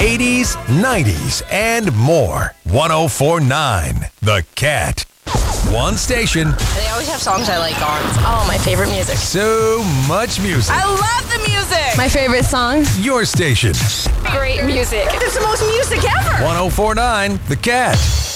80s, 90s, and more. 104.9 The Cat. One station. They always have songs I like on. Oh, my favorite music. So much music. I love the music. My favorite song. Your station. Great music. It's the most music ever. 104.9 The Cat.